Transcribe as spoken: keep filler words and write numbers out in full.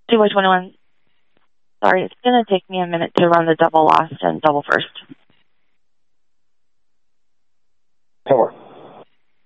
two by twenty-one. Sorry, it's going to take me a minute to run the double last and double first.